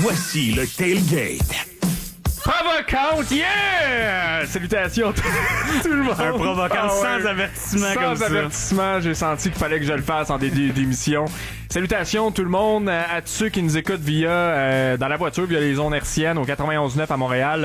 Voici le tailgate. Provocante, yeah! Salutations tout le monde. Un provocant sans avertissement comme ça. Sans avertissement, j'ai senti qu'il fallait que je le fasse en début d'émission. Salutations tout le monde à tous ceux qui nous écoutent via dans la voiture, via les ondes hertziennes au 91.9 à Montréal,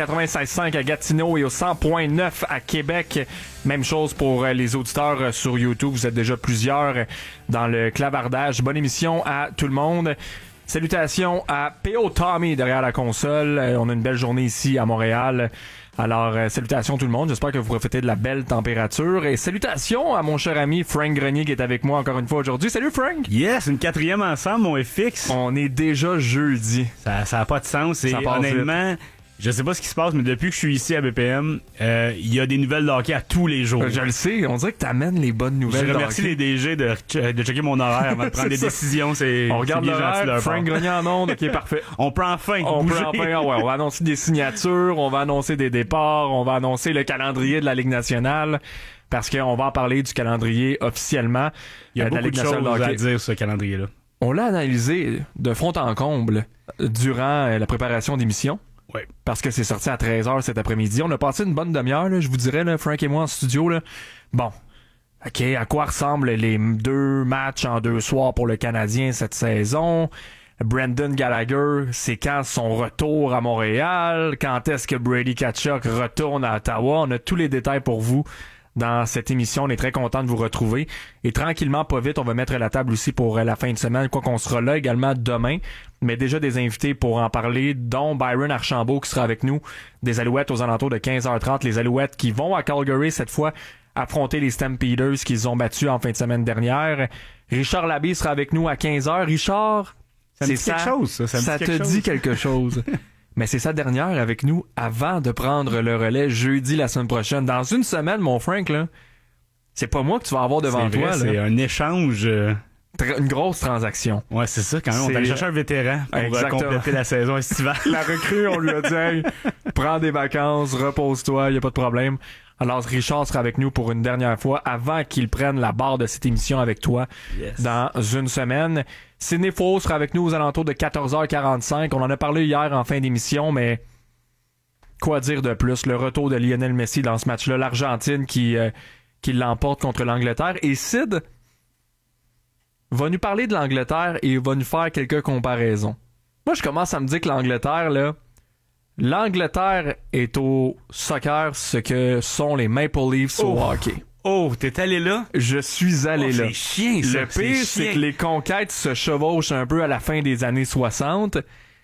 96.5 à Gatineau et au 100.9 à Québec. Même chose pour les auditeurs sur YouTube. Vous êtes déjà plusieurs dans le clavardage. Bonne émission à tout le monde. Salutations à P.O. Tommy derrière la console. On a une belle journée ici à Montréal. Alors, salutations tout le monde. J'espère que vous profitez de la belle température. Et salutations à mon cher ami Frank Grenier qui est avec moi encore une fois aujourd'hui. Salut Frank! Yes, une 4e ensemble, mon FX. On est déjà jeudi. Ça a pas de sens. Et Ça honnêtement, je sais pas ce qui se passe, mais depuis que je suis ici à BPM, il y a des nouvelles de hockey à tous les jours. Je le sais. On dirait que t'amènes les bonnes nouvelles. Je remercie les DG de checker mon horaire avant de prendre des décisions. On regarde l'horaire. Frank Grenier en ondes. OK, parfait. On peut enfin bouger. On va annoncer des signatures, on va annoncer des départs, on va annoncer le calendrier de la Ligue nationale. Parce qu'on va en parler du calendrier officiellement. Il y a de la beaucoup Ligue de choses nationale à dire sur ce calendrier-là. On l'a analysé de fond en comble durant la préparation d'émission. Ouais. Parce que c'est sorti à 13h cet après-midi. On a passé une bonne demi-heure, là, je vous dirais, là, Frank et moi en studio. Là. Bon. OK, à quoi ressemblent les 2 matchs en 2 soirs pour le Canadien cette saison? Brendan Gallagher, c'est quand son retour à Montréal? Quand est-ce que Brady Tkachuk retourne à Ottawa? On a tous les détails pour vous dans cette émission. On est très content de vous retrouver. Et tranquillement, pas vite, on va mettre la table aussi pour la fin de semaine, quoi qu'on sera là également demain. Mais déjà des invités pour en parler, dont Byron Archambault qui sera avec nous, des Alouettes aux alentours de 15h30. Les Alouettes qui vont à Calgary cette fois affronter les Stampeders qu'ils ont battus en fin de semaine dernière. Richard Labbé sera avec nous à 15h. Richard, ça me dit quelque chose, ça te dit quelque chose. Mais c'est sa dernière avec nous avant de prendre le relais jeudi la semaine prochaine. Dans une semaine, mon Frank, là, c'est pas moi que tu vas avoir devant toi. C'est là. un échange. Une grosse transaction. Ouais, c'est ça quand même. On va aller chercher un vétéran pour compléter la saison estivale. La recrue, on lui a dit hey, prends des vacances, repose-toi, y a pas de problème. Alors Richard sera avec nous pour une dernière fois avant qu'il prenne la barre de cette émission avec toi dans une semaine. Sidney Faux sera avec nous aux alentours de 14h45. On en a parlé hier en fin d'émission, mais quoi dire de plus? Le retour de Lionel Messi dans ce match-là, l'Argentine qui l'emporte contre l'Angleterre. Et Sid va nous parler de l'Angleterre et va nous faire quelques comparaisons. Moi, je commence à me dire que l'Angleterre est au soccer ce que sont les Maple Leafs au hockey. Oh, t'es allé là? Je suis allé là. C'est chiant, ça. Le pire, c'est que les conquêtes se chevauchent un peu à la fin des années 60.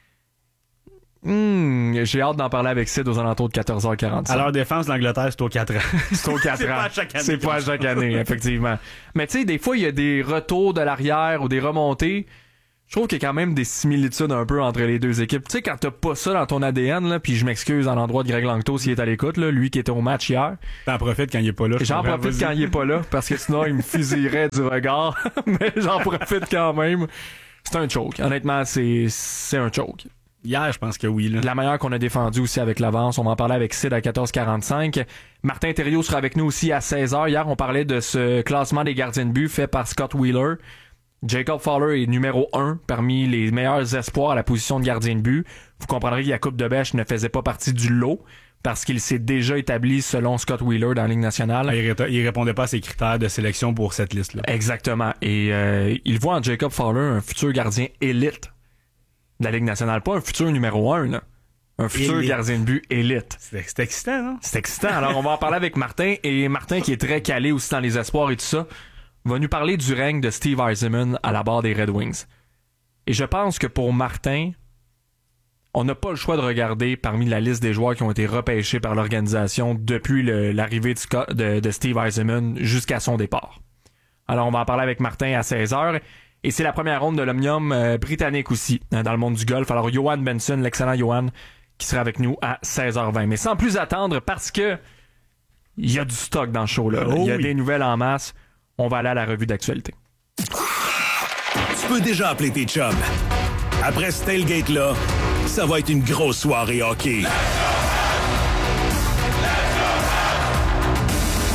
J'ai hâte d'en parler avec Sid aux alentours de 14h45. À leur défense, l'Angleterre, c'est aux 4 ans. C'est aux 4 ans. Pas à chaque année. C'est pas à chaque année, effectivement. Mais tu sais, des fois, il y a des retours de l'arrière ou des remontées. Je trouve qu'il y a quand même des similitudes un peu entre les deux équipes. Tu sais, quand t'as pas ça dans ton ADN, là, puis je m'excuse en l'endroit de Greg Langto s'il est à l'écoute, là, lui qui était au match hier. T'en profites quand il est pas là. J'en profite quand il est pas là, parce que sinon, il me fusillerait du regard. Mais j'en profite quand même. C'est un choke. Honnêtement, c'est un choke. Hier, je pense que oui. Là. La meilleure qu'on a défendue aussi avec l'avance. On va en parler avec Sid à 14h45. Martin Thériault sera avec nous aussi à 16h. Hier, on parlait de ce classement des gardiens de but fait par Scott Wheeler. Jacob Fowler est numéro 1 parmi les meilleurs espoirs à la position de gardien de but. Vous comprendrez que Jakub Dobeš ne faisait pas partie du lot parce qu'il s'est déjà établi selon Scott Wheeler dans la Ligue nationale. Il répondait pas à ses critères de sélection pour cette liste-là. Exactement. Et il voit en Jacob Fowler un futur gardien élite de la Ligue nationale. Pas un futur numéro 1, là. Un futur gardien de but élite. C'est excitant, non? C'est excitant. Alors, on va en parler avec Martin. Et Martin, qui est très calé aussi dans les espoirs et tout ça, va nous parler du règne de Steve Yzerman à la barre des Red Wings. Et je pense que pour Martin, on n'a pas le choix de regarder parmi la liste des joueurs qui ont été repêchés par l'organisation depuis l'arrivée de Steve Yzerman jusqu'à son départ. Alors, on va en parler avec Martin à 16h. Et c'est la première ronde de l'Omnium britannique aussi, dans le monde du golf. Alors, Johan Benson, l'excellent Johan, qui sera avec nous à 16h20. Mais sans plus attendre, parce que il y a du stock dans le show, là. Il y a des nouvelles en masse. On va aller à la revue d'actualité. Tu peux déjà appeler tes chums. Après ce tailgate-là, ça va être une grosse soirée hockey.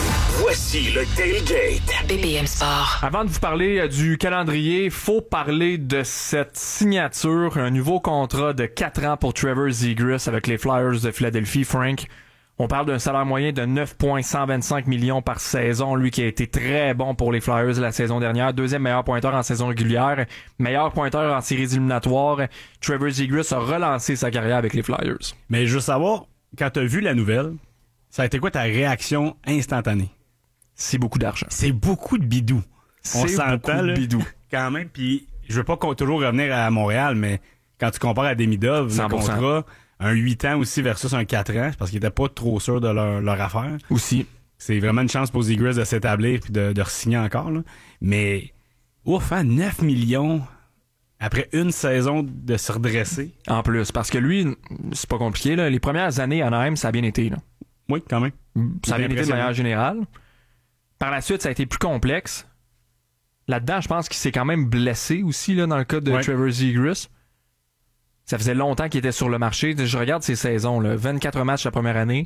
Voici le Tailgate. BPM Sport. Avant de vous parler du calendrier, faut parler de cette signature, un nouveau contrat de 4 ans pour Trevor Zegras avec les Flyers de Philadelphie. Frank, on parle d'un salaire moyen de 9,125 millions par saison. Lui qui a été très bon pour les Flyers la saison dernière. Deuxième meilleur pointeur en saison régulière. Meilleur pointeur en séries éliminatoires. Trevor Zegras a relancé sa carrière avec les Flyers. Mais je veux savoir, quand t'as vu la nouvelle, ça a été quoi ta réaction instantanée? C'est beaucoup d'argent. C'est beaucoup de bidou. On C'est s'entend, beaucoup de là, bidou. quand même. Puis je veux pas toujours revenir à Montréal, mais quand tu compares à Demidov, le 100%. contrat, un 8 ans aussi versus un 4 ans, c'est parce qu'ils étaient pas trop sûrs de leur affaire. Aussi. C'est vraiment une chance pour Zegras de s'établir puis de re-signer encore. Là. Mais, ouf, 9 millions après une saison de se redresser. En plus, parce que lui, c'est pas compliqué. Là. Les premières années à Anaheim, ça a bien été. Là. Oui, quand même. Ça a bien été de impressionnant. manière générale. Par la suite, ça a été plus complexe. Là-dedans, je pense qu'il s'est quand même blessé aussi là, dans le cas de Trevor Zegras. Ça faisait longtemps qu'il était sur le marché. Je regarde ses saisons. Là. 24 matchs la première année,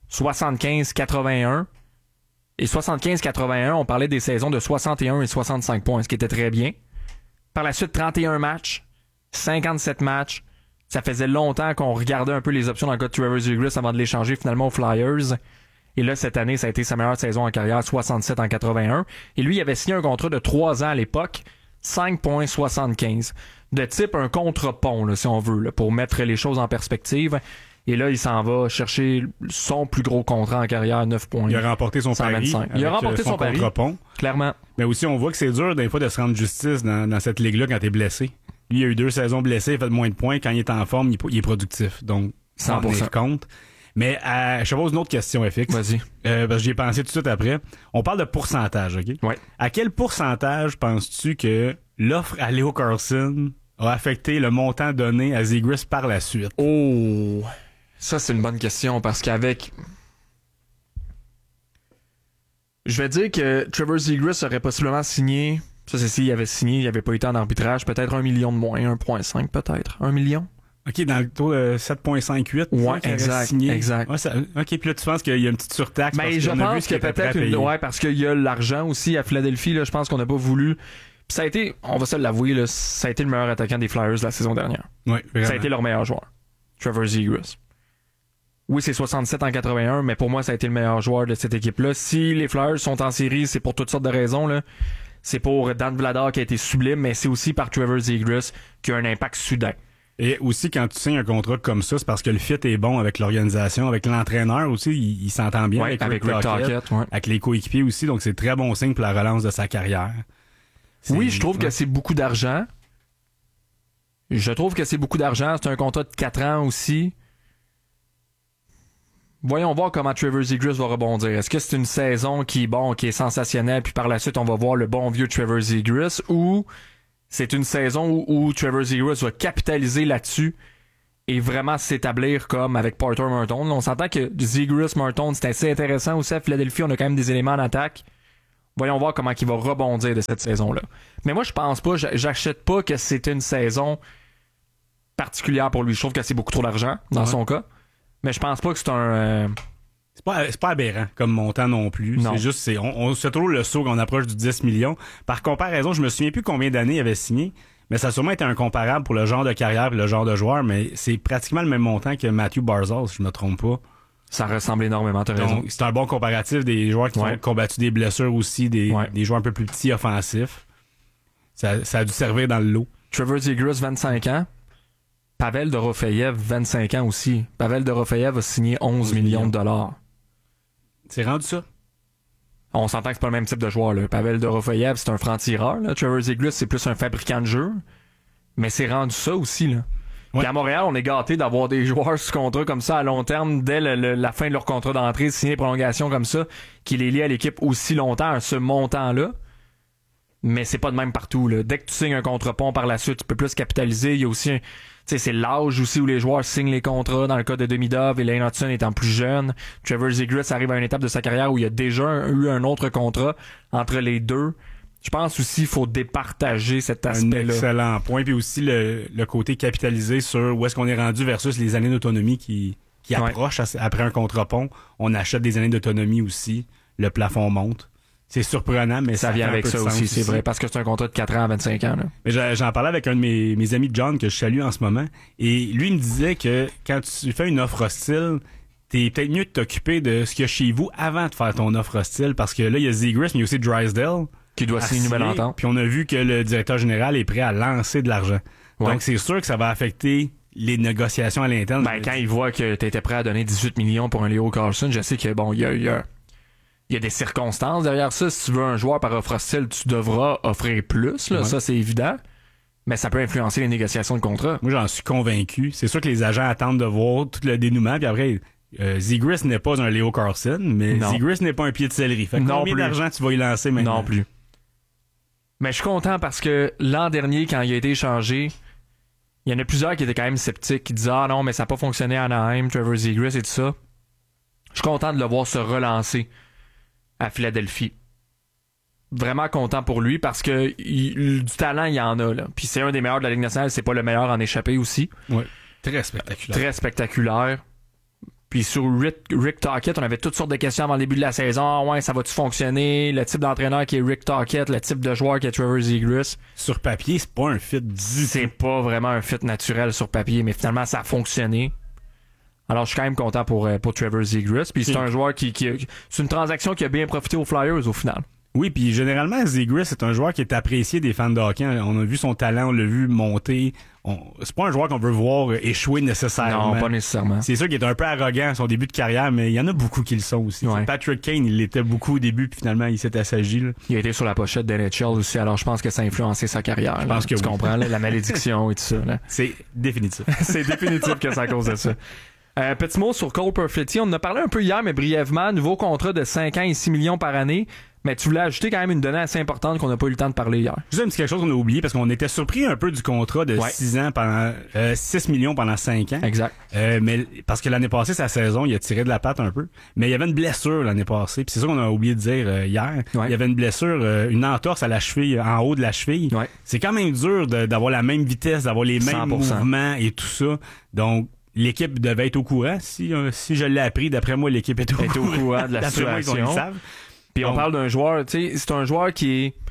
75-81. Et 75-81, on parlait des saisons de 61 et 65 points, ce qui était très bien. Par la suite, 31 matchs, 57 matchs. Ça faisait longtemps qu'on regardait un peu les options dans le cas de Trevor Zegras avant de l'échanger finalement aux Flyers. Et là, cette année, ça a été sa meilleure saison en carrière, 67 en 81. Et lui, il avait signé un contrat de 3 ans à l'époque, 5,75. De type un contre-pont, là, si on veut, là, pour mettre les choses en perspective. Et là, il s'en va chercher son plus gros contrat en carrière, 9 points. Il a remporté son pari. 125. Il a remporté son pari. Contre-pont. Clairement. Mais aussi, on voit que c'est dur des fois de se rendre justice dans cette ligue-là quand t'es blessé. Lui, il a eu 2 saisons blessées, il a fait moins de points. Quand il est en forme, il est productif. Donc, ça en 100%. tenir compte. Mais je te pose une autre question, FX. Vas-y. Parce que j'y ai pensé tout de suite après. On parle de pourcentage, OK? Ouais. À quel pourcentage penses-tu que l'offre à Leo Carlson a affecté le montant donné à Zegras par la suite? Oh! Ça, c'est une bonne question parce qu'avec... Je vais dire que Trevor Zegras aurait possiblement signé... Ça, c'est s'il avait signé, il avait pas été en arbitrage. Peut-être 1 million de moins, 1,5 peut-être. 1 million? OK, dans le taux 7,58. Ouais, qu'il aurait exact, signé. exact. Ouais, OK, puis là, tu penses qu'il y a une petite surtaxe? Mais parce je qu'on a vu pense ce qu'il y a qu'il était prêt à peut-être une... payer. Ouais, parce qu'il y a l'argent aussi à Philadelphie. Là, je pense qu'on n'a pas voulu... Puis ça a été, on va se l'avouer, là, ça a été le meilleur attaquant des Flyers de la saison dernière. Ouais, vraiment. Ça a été leur meilleur joueur. Trevor Zegras. Oui, c'est 67 en 81, mais pour moi, ça a été le meilleur joueur de cette équipe-là. Si les Flyers sont en série, c'est pour toutes sortes de raisons. Là. C'est pour Dan Vladar qui a été sublime, mais c'est aussi par Trevor Zegras qui a un impact soudain. Et aussi, quand tu signes un contrat comme ça, c'est parce que le fit est bon avec l'organisation, avec l'entraîneur aussi. Il s'entend bien Ouais, avec Rick Tocchet, Tocchet, ouais. avec les coéquipiers aussi. Donc, c'est très bon signe pour la relance de sa carrière. Oui, je trouve que c'est beaucoup d'argent. Je trouve que c'est beaucoup d'argent. C'est un contrat de 4 ans aussi. Voyons voir comment Trevor Zegras va rebondir. Est-ce que c'est une saison qui est sensationnelle, puis par la suite, on va voir le bon vieux Trevor Zegras, ou c'est une saison où Trevor Zegras va capitaliser là-dessus et vraiment s'établir comme avec Porter Martin. On s'entend que Zegras Martin, c'est assez intéressant aussi à Philadelphie. On a quand même des éléments en attaque. Voyons voir comment il va rebondir de cette saison-là. Mais moi, je pense pas, j'achète pas que c'est une saison particulière pour lui. Je trouve que c'est beaucoup trop d'argent dans son cas. Mais je pense pas que c'est un... C'est pas aberrant comme montant non plus. Non. C'est juste, on se fait toujours le saut qu'on approche du 10 millions. Par comparaison, je me souviens plus combien d'années il avait signé, mais ça a sûrement été incomparable pour le genre de carrière et le genre de joueur, mais c'est pratiquement le même montant que Matthew Barzal, si je me trompe pas. Ça ressemble énormément, t'as raison. Donc, c'est un bon comparatif des joueurs qui ont combattu des blessures aussi, des joueurs un peu plus petits offensifs. Ça a dû servir dans le lot. Trevor Zegras, 25 ans. Pavel Dorofeyev, 25 ans aussi. Pavel Dorofeyev a signé 11 millions de dollars. C'est rendu ça. On s'entend que c'est pas le même type de joueur. Là. Pavel Dorofeyev, c'est un franc-tireur. Là. Trevor Zegras, c'est plus un fabricant de jeu. Mais c'est rendu ça aussi. Là. Ouais. Puis à Montréal, on est gâtés d'avoir des joueurs sous contrat comme ça à long terme, dès la fin de leur contrat d'entrée, signer prolongation comme ça, qui les lie à l'équipe aussi longtemps à ce montant-là. Mais c'est pas de même partout. Là. Dès que tu signes un contre-pont par la suite, tu peux plus capitaliser. Il y a aussi c'est l'âge aussi où les joueurs signent les contrats. Dans le cas de Demidov et Lane Hudson étant plus jeune, Trevor Zegras arrive à une étape de sa carrière où il y a déjà eu un autre contrat entre les deux. Je pense aussi qu'il faut départager cet aspect-là. Un excellent point. Puis aussi le côté capitalisé sur où est-ce qu'on est rendu versus les années d'autonomie qui approchent après un contre-pont. On achète des années d'autonomie aussi. le plafond monte. C'est surprenant, mais ça vient avec ça aussi, c'est vrai, parce que c'est un contrat de 4 ans à 25 ans. Là. Mais j'en parlais avec un de mes amis John, que je salue en ce moment, et lui il me disait que quand tu fais une offre hostile, t'es peut-être mieux de t'occuper de ce qu'il y a chez vous avant de faire ton offre hostile, parce que là, il y a Zegras, mais il y a aussi Drysdale. Qui doit signer une nouvelle entente. Puis on a vu que le directeur général est prêt à lancer de l'argent. Ouais. Donc c'est sûr que ça va affecter les négociations à l'interne. Ben, quand il voit que t'étais prêt à donner 18 millions pour un Leo Carlson, je sais que bon, il y a des circonstances derrière ça. Si tu veux un joueur par offre hostile, tu devras offrir plus. Là. Ouais. Ça, c'est évident. Mais ça peut influencer les négociations de contrat. Moi, j'en suis convaincu. C'est sûr que les agents attendent de voir tout le dénouement. Puis après, Zegras n'est pas un Leo Carlson, mais Zegras n'est pas un pied de céleri. Fait que combien d'argent tu vas y lancer maintenant? Non plus. Mais je suis content parce que l'an dernier, quand il a été échangé, il y en a plusieurs qui étaient quand même sceptiques, qui disaient « Ah non, mais ça n'a pas fonctionné à Anaheim, Trevor Zegras et tout ça. » Je suis content de le voir se relancer à Philadelphie. Vraiment content pour lui parce que du talent, il y en a. Là. Puis c'est un des meilleurs de la Ligue nationale, c'est pas le meilleur en échappée aussi. Oui, très spectaculaire. Très spectaculaire. Puis sur Rick Tocchet, on avait toutes sortes de questions avant le début de la saison. Ah ouais, ça va-tu fonctionner? Le type d'entraîneur qui est Rick Tocchet, le type de joueur qui est Trevor Zegras. Sur papier, c'est pas un fit du tout. C'est pas vraiment un fit naturel sur papier, mais finalement, ça a fonctionné. Alors, je suis quand même content pour Trevor Zegras. Puis c'est un joueur qui c'est une transaction qui a bien profité aux Flyers au final. Oui, puis généralement, Zegras, c'est un joueur qui est apprécié des fans de hockey. On a vu son talent, on l'a vu monter. C'est pas un joueur qu'on veut voir échouer nécessairement. Non, pas nécessairement. C'est sûr qu'il est un peu arrogant à son début de carrière, mais il y en a beaucoup qui le sont aussi. Ouais. Patrick Kane, il l'était beaucoup au début, puis finalement, il s'est assagi. Là. Il a été sur la pochette d'NHL aussi, alors je pense que ça a influencé sa carrière. Je pense que tu comprends, là, la malédiction et tout ça. Là. C'est définitif. C'est définitif que c'est à cause de ça. Petit mot sur Cole Perfetti. On en a parlé un peu hier, mais brièvement. Nouveau contrat de 5 ans et 6 millions par année. Mais tu voulais ajouter quand même une donnée assez importante qu'on n'a pas eu le temps de parler hier. Juste un petit quelque chose qu'on a oublié parce qu'on était surpris un peu du contrat de 6 ans pendant 6 millions pendant 5 ans. Exact. Mais parce que l'année passée, sa saison, il a tiré de la patte un peu. Mais il y avait une blessure l'année passée. Puis c'est ça qu'on a oublié de dire hier. Ouais. Il y avait une blessure, une entorse à la cheville, en haut de la cheville. Ouais. C'est quand même dur d'avoir la même vitesse, d'avoir les mêmes 100%. Mouvements et tout ça. Donc l'équipe devait être au courant. Si je l'ai appris, d'après moi, l'équipe est au courant de la situation. Moi, ils le savent. Puis on parle d'un joueur, tu sais, c'est un joueur qui est...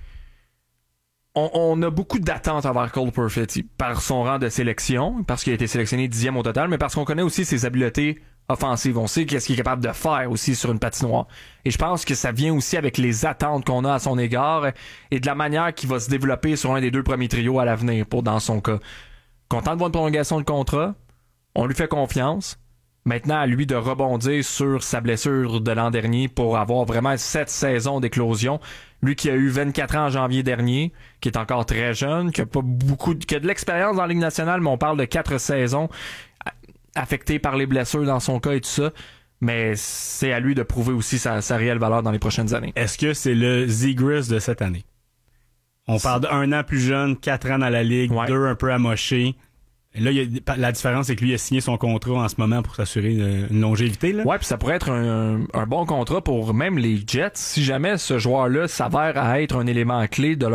On a beaucoup d'attentes envers Cole Perfetti par son rang de sélection, parce qu'il a été sélectionné 10e au total, mais parce qu'on connaît aussi ses habiletés offensives. On sait qu'est-ce qu'il est capable de faire aussi sur une patinoire. Et je pense que ça vient aussi avec les attentes qu'on a à son égard et de la manière qu'il va se développer sur un des 2 premiers trios à l'avenir, dans son cas. Content de voir une prolongation de contrat, on lui fait confiance. Maintenant, à lui de rebondir sur sa blessure de l'an dernier pour avoir vraiment cette saison d'éclosion. Lui qui a eu 24 ans en janvier dernier, qui est encore très jeune, qui a de l'expérience dans la Ligue nationale, mais on parle de 4 saisons affectées par les blessures dans son cas et tout ça. Mais c'est à lui de prouver aussi sa réelle valeur dans les prochaines années. Est-ce que c'est le Zegras de cette année? On parle d'1 an plus jeune, 4 ans dans la Ligue, 2 un peu amochés. Et là, la différence, c'est que lui a signé son contrat en ce moment pour s'assurer une longévité. Là. Ouais, puis ça pourrait être un bon contrat pour même les Jets si jamais ce joueur-là s'avère à être un élément clé de